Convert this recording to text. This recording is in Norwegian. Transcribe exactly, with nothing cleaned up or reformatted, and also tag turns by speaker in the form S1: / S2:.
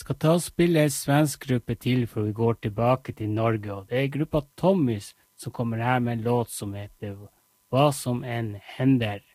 S1: Skal ta og spille en svensk gruppe til før vi går tilbake til Norge, og det er gruppa Tommys som kommer her med en låt som heter Hva som enn hender.